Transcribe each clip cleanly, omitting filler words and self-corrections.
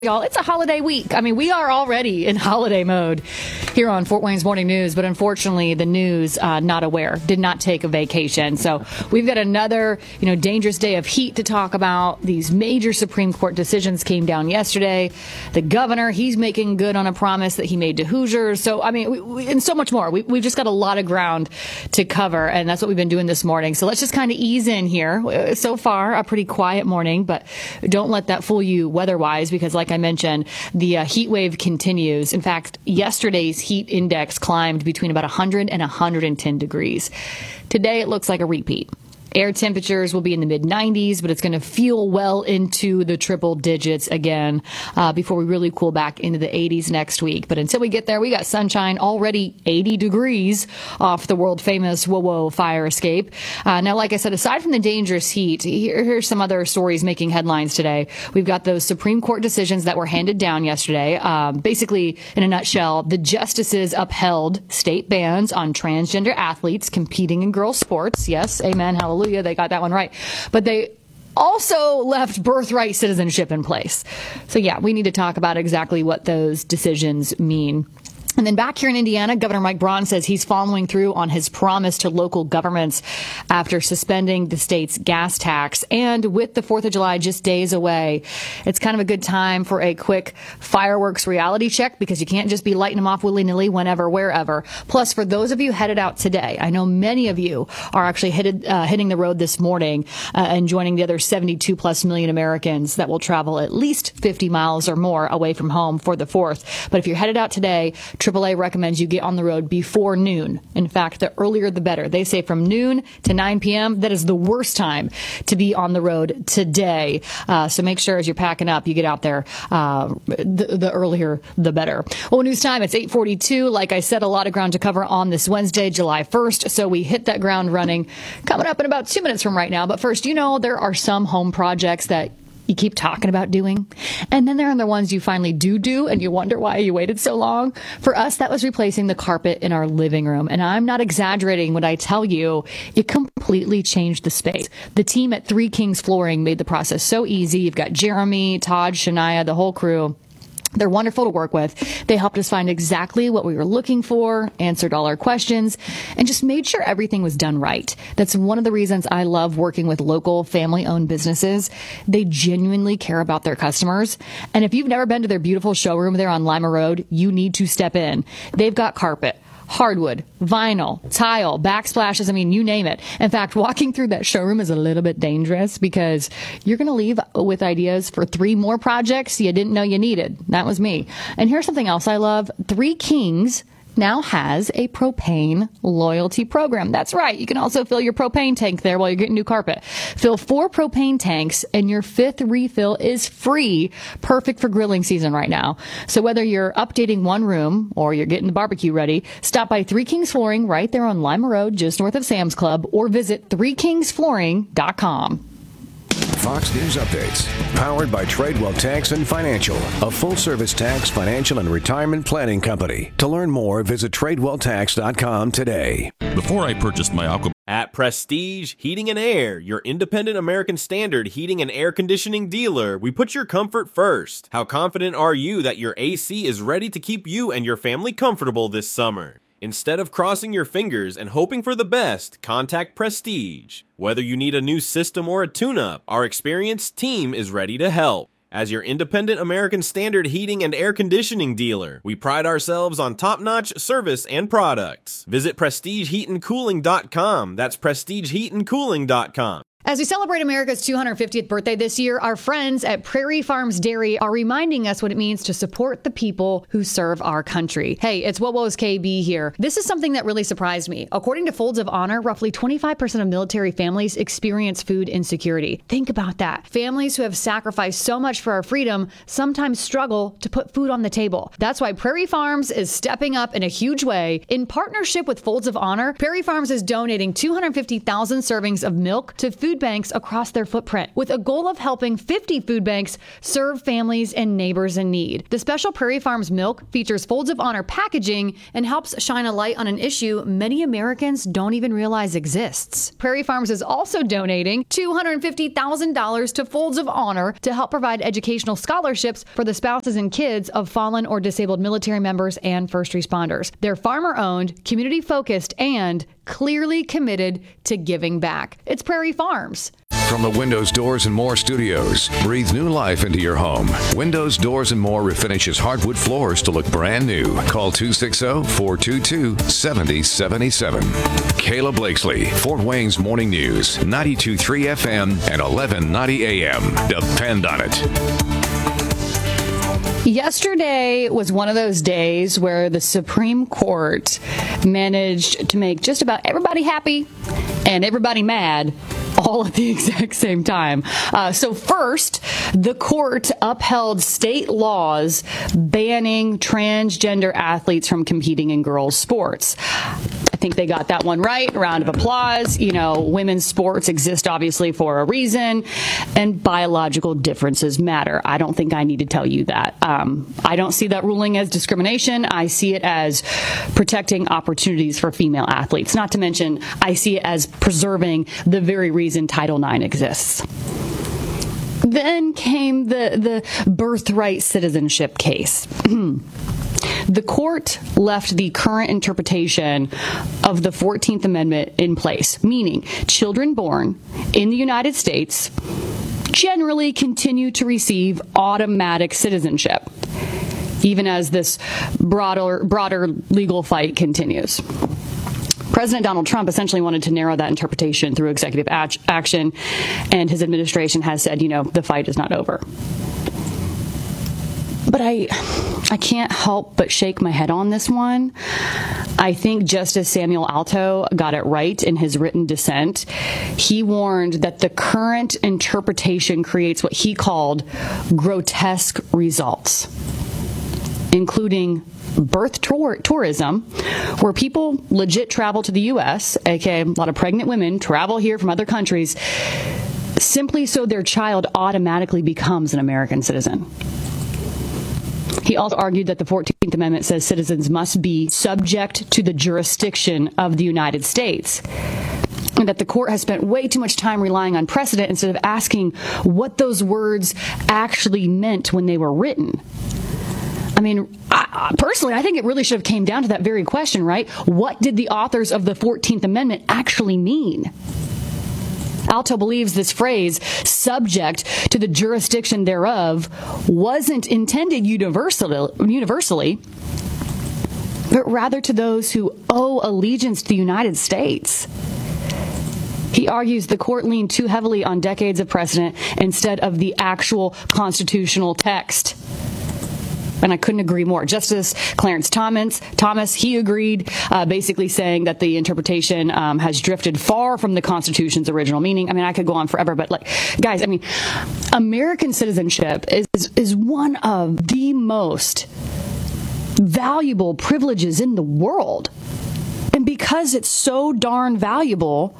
Y'all, it's a holiday week. I mean, we are already in holiday mode here on Fort Wayne's Morning News, but unfortunately, the news, not aware, did not take a vacation. So we've got another, dangerous day of heat to talk about. These major Supreme Court decisions came down yesterday. The governor, he's making good on a promise that he made to Hoosiers. So, I mean, and so much more. We've just got a lot of ground to cover, and that's what we've been doing this morning. So let's just kind of ease in here. So far, a pretty quiet morning, but don't let that fool you weather-wise, because like I mentioned, the heat wave continues. In fact, yesterday's heat index climbed between about 100 and 110 degrees. Today, it looks like a repeat. Air temperatures will be in the mid-90s, but it's going to feel well into the triple digits again before we really cool back into the 80s next week. But until we get there, we got sunshine, already 80 degrees off the world-famous Whoa fire escape. Now, like I said, aside from the dangerous heat, here's some other stories making headlines today. We've got those Supreme Court decisions that were handed down yesterday. Basically, in a nutshell, the justices upheld state bans on transgender athletes competing in girls' sports. Yes, amen, hallelujah. They got that one right. But they also left birthright citizenship in place. So, yeah, we need to talk about exactly what those decisions mean. And then back here in Indiana, Governor Mike Braun says he's following through on his promise to local governments after suspending the state's gas tax. And with the 4th of July just days away, it's kind of a good time for a quick fireworks reality check, because you can't just be lighting them off willy-nilly whenever, wherever. Plus, for those of you headed out today, I know many of you are actually hitting the road this morning and joining the other 72 plus million Americans that will travel at least 50 miles or more away from home for the 4th. But if you're headed out today, AAA recommends you get on the road before noon. In fact, the earlier the better. They say from noon to 9 p.m., that is the worst time to be on the road today. So make sure as you're packing up, you get out there the earlier the better. Well, news time, it's 8:42. Like I said, a lot of ground to cover on this Wednesday, July 1st. So we hit that ground running coming up in about 2 minutes from right now. But first, there are some home projects that you keep talking about doing, and then there are the ones you finally do, and you wonder why you waited so long. For us, that was replacing the carpet in our living room, and I'm not exaggerating when I tell you it completely changed the space. The team at Three Kings Flooring made the process so easy. You've got Jeremy, Todd, Shania, the whole crew. They're wonderful to work with. They helped us find exactly what we were looking for, answered all our questions, and just made sure everything was done right. That's one of the reasons I love working with local family-owned businesses. They genuinely care about their customers. And if you've never been to their beautiful showroom there on Lima Road, you need to step in. They've got carpet, hardwood, vinyl, tile, backsplashes, you name it. In fact, walking through that showroom is a little bit dangerous because you're going to leave with ideas for 3 more projects you didn't know you needed. That was me. And here's something else I love. Three Kings now has a propane loyalty program. That's right. You can also fill your propane tank there while you're getting new carpet. Fill 4 propane tanks and your 5th refill is free. Perfect for grilling season right now. So whether you're updating one room or you're getting the barbecue ready, stop by Three Kings Flooring right there on Lima Road, just north of Sam's Club, or visit threekingsflooring.com. Fox News Updates, powered by Tradewell Tax and Financial, a full-service tax, financial, and retirement planning company. To learn more, visit TradewellTax.com today. Before I purchased my Aqua... At Prestige Heating and Air, your independent American Standard heating and air conditioning dealer, we put your comfort first. How confident are you that your AC is ready to keep you and your family comfortable this summer? Instead of crossing your fingers and hoping for the best, contact Prestige. Whether you need a new system or a tune-up, our experienced team is ready to help. As your independent American Standard heating and air conditioning dealer, we pride ourselves on top-notch service and products. Visit PrestigeHeatandCooling.com. That's PrestigeHeatandCooling.com. As we celebrate America's 250th birthday this year, our friends at Prairie Farms Dairy are reminding us what it means to support the people who serve our country. Hey, it's Wowo's KB here. This is something that really surprised me. According to Folds of Honor, roughly 25% of military families experience food insecurity. Think about that. Families who have sacrificed so much for our freedom sometimes struggle to put food on the table. That's why Prairie Farms is stepping up in a huge way. In partnership with Folds of Honor, Prairie Farms is donating 250,000 servings of milk to food food banks across their footprint, with a goal of helping 50 food banks serve families and neighbors in need. The special Prairie Farms milk features Folds of Honor packaging and helps shine a light on an issue many Americans don't even realize exists. Prairie Farms is also donating $250,000 to Folds of Honor to help provide educational scholarships for the spouses and kids of fallen or disabled military members and first responders. They're farmer-owned, community-focused, and clearly committed to giving back. It's Prairie Farms. From the Windows, Doors, and More studios, breathe new life into your home. Windows, Doors, and More refinishes hardwood floors to look brand new. Call 260-422-7077. Kayla Blakesley, Fort Wayne's Morning News, 92.3 FM and 1190 AM. Depend on it. Yesterday was one of those days where the Supreme Court managed to make just about everybody happy and everybody mad all at the exact same time. So first, the court upheld state laws banning transgender athletes from competing in girls' sports. I think they got that one right. A round of applause. You know, women's sports exist obviously for a reason, and biological differences matter. I don't think I need to tell you that. I don't see that ruling as discrimination. I see it as protecting opportunities for female athletes. Not to mention, I see it as preserving the very reason Title IX exists. Then came the birthright citizenship case. The court left the current interpretation of the 14th Amendment in place, meaning children born in the United States generally continue to receive automatic citizenship, even as this broader legal fight continues. President Donald Trump essentially wanted to narrow that interpretation through executive action, and his administration has said, the fight is not over. But I can't help but shake my head on this one. I think Justice Samuel Alito got it right in his written dissent. He warned that the current interpretation creates what he called grotesque results, including birth tourism, where people legit travel to the U.S., aka a lot of pregnant women travel here from other countries, simply so their child automatically becomes an American citizen. He also argued that the 14th Amendment says citizens must be subject to the jurisdiction of the United States, and that the court has spent way too much time relying on precedent instead of asking what those words actually meant when they were written. I mean, personally, I think it really should have came down to that very question, right? What did the authors of the 14th Amendment actually mean? Alito believes this phrase, subject to the jurisdiction thereof, wasn't intended universally, but rather to those who owe allegiance to the United States. He argues the court leaned too heavily on decades of precedent instead of the actual constitutional text. And I couldn't agree more. Justice Clarence Thomas, he agreed, basically saying that the interpretation has drifted far from the Constitution's original meaning. I mean, I could go on forever, but guys, I mean, American citizenship is one of the most valuable privileges in the world. And because it's so darn valuable,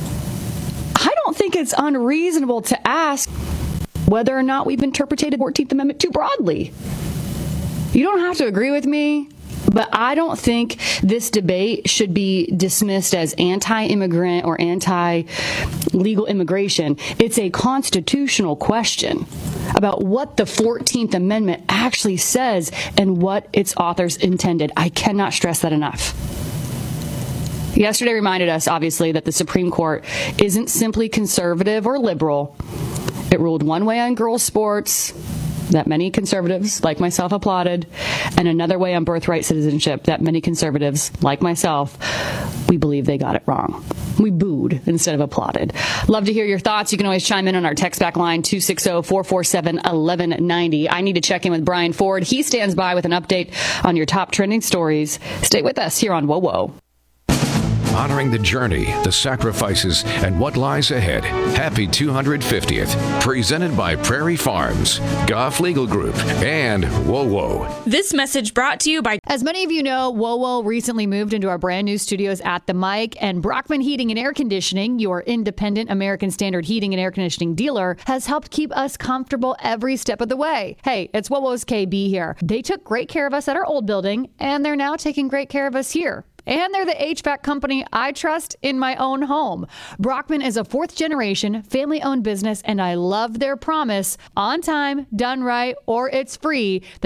I don't think it's unreasonable to ask whether or not we've interpreted the 14th Amendment too broadly. You don't have to agree with me, but I don't think this debate should be dismissed as anti-immigrant or anti-legal immigration. It's a constitutional question about what the 14th Amendment actually says and what its authors intended. I cannot stress that enough. Yesterday reminded us, obviously, that the Supreme Court isn't simply conservative or liberal. It ruled one way on girls' sports that many conservatives, like myself, applauded, and another way on birthright citizenship that many conservatives, like myself, we believe they got it wrong. We booed instead of applauded. Love to hear your thoughts. You can always chime in on our text back line, 260-447-1190. I need to check in with Brian Ford. He stands by with an update on your top trending stories. Stay with us here on Whoa Whoa. honoring the journey, the sacrifices, and what lies ahead. Happy 250th. Presented by Prairie Farms, Goff Legal Group, and WoWo. This message brought to you by... As many of you know, WoWo recently moved into our brand new studios at the Mic, and Brockman Heating and Air Conditioning, your independent American Standard heating and air conditioning dealer, has helped keep us comfortable every step of the way. Hey, it's WoWo's KB here. They took great care of us at our old building, and they're now taking great care of us here. And they're the HVAC company I trust in my own home. Brockman is a fourth-generation, family-owned business, and I love their promise: on time, done right, or it's free.